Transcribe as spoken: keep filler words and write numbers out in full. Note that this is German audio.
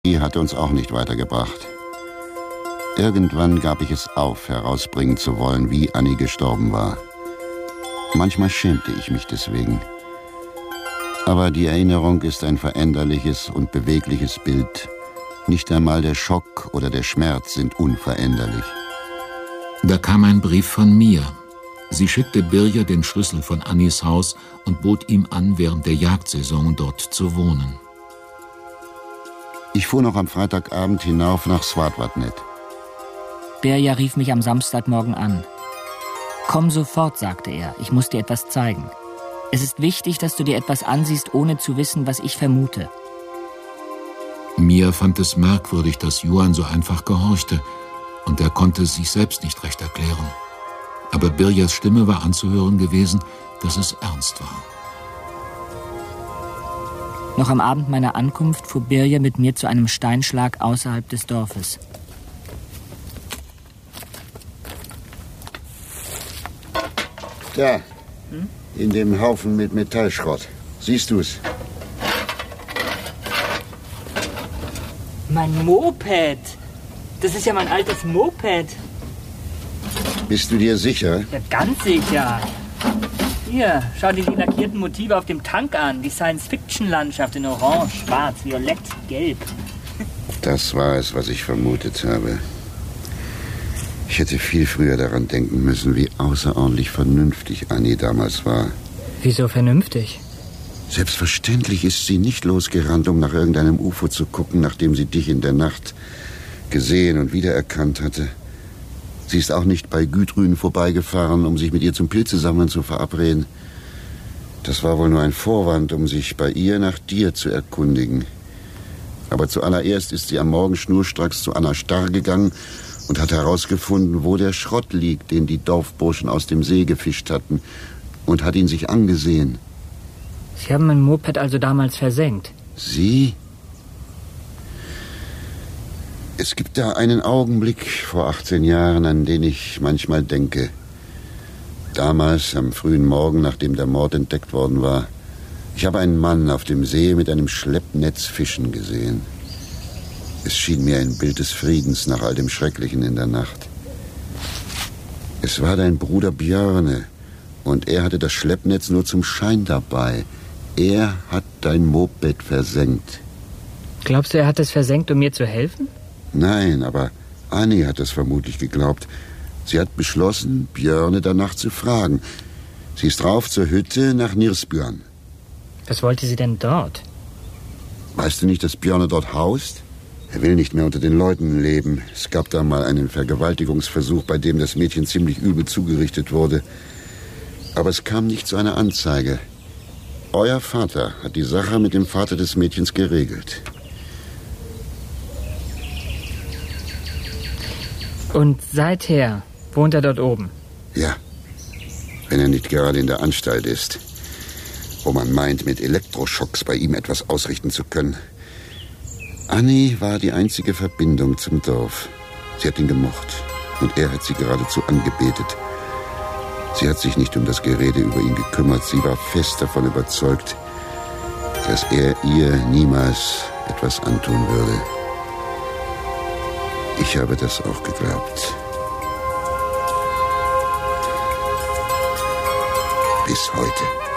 Die hatte uns auch nicht weitergebracht. Irgendwann gab ich es auf, herausbringen zu wollen, wie Annie gestorben war. Manchmal schämte ich mich deswegen. Aber die Erinnerung ist ein veränderliches und bewegliches Bild. Nicht einmal der Schock oder der Schmerz sind unveränderlich. Da kam ein Brief von mir. Sie schickte Birger den Schlüssel von Annies Haus und bot ihm an, während der Jagdsaison dort zu wohnen. Ich fuhr noch am Freitagabend hinauf nach Swatvatnet. Birger rief mich am Samstagmorgen an. »Komm sofort«, sagte er, »ich muss dir etwas zeigen. Es ist wichtig, dass du dir etwas ansiehst, ohne zu wissen, was ich vermute.« Mia fand es merkwürdig, dass Johann so einfach gehorchte, und er konnte es sich selbst nicht recht erklären. Aber Birgers Stimme war anzuhören gewesen, dass es ernst war. Noch am Abend meiner Ankunft fuhr Birger mit mir zu einem Steinschlag außerhalb des Dorfes. Da, hm? In dem Haufen mit Metallschrott. Siehst du's? Mein Moped. Das ist ja mein altes Moped. Bist du dir sicher? Ja, ganz sicher. Hier, schau dir die lackierten Motive auf dem Tank an. Die Science-Fiction-Landschaft in Orange, Schwarz, Violett, Gelb. Das war es, was ich vermutet habe. Ich hätte viel früher daran denken müssen, wie außerordentlich vernünftig Annie damals war. Wieso vernünftig? Selbstverständlich ist sie nicht losgerannt, um nach irgendeinem U F O zu gucken, nachdem sie dich in der Nacht gesehen und wiedererkannt hatte. Sie ist auch nicht bei Gudrun vorbeigefahren, um sich mit ihr zum Pilzesammeln zu verabreden. Das war wohl nur ein Vorwand, um sich bei ihr nach dir zu erkundigen. Aber zuallererst ist sie am Morgen schnurstracks zu Anna Starr gegangen und hat herausgefunden, wo der Schrott liegt, den die Dorfburschen aus dem See gefischt hatten, und hat ihn sich angesehen. Sie haben mein Moped also damals versenkt? Sie? Es gibt da einen Augenblick vor achtzehn Jahren, an den ich manchmal denke. Damals, am frühen Morgen, nachdem der Mord entdeckt worden war. Ich habe einen Mann auf dem See mit einem Schleppnetz fischen gesehen. Es schien mir ein Bild des Friedens nach all dem Schrecklichen in der Nacht. Es war dein Bruder Björne, und er hatte das Schleppnetz nur zum Schein dabei. Er hat dein Moped versenkt. Glaubst du, er hat es versenkt, um mir zu helfen? Nein, aber Annie hat es vermutlich geglaubt. Sie hat beschlossen, Björne danach zu fragen. Sie ist rauf zur Hütte nach Nirsbjörn. Was wollte sie denn dort? Weißt du nicht, dass Björne dort haust? Er will nicht mehr unter den Leuten leben. Es gab da mal einen Vergewaltigungsversuch, bei dem das Mädchen ziemlich übel zugerichtet wurde. Aber es kam nicht zu einer Anzeige. Euer Vater hat die Sache mit dem Vater des Mädchens geregelt. Und seither wohnt er dort oben? Ja, wenn er nicht gerade in der Anstalt ist, wo man meint, mit Elektroschocks bei ihm etwas ausrichten zu können. Annie war die einzige Verbindung zum Dorf. Sie hat ihn gemocht und er hat sie geradezu angebetet. Sie hat sich nicht um das Gerede über ihn gekümmert. Sie war fest davon überzeugt, dass er ihr niemals etwas antun würde. Ich habe das auch geglaubt. Bis heute.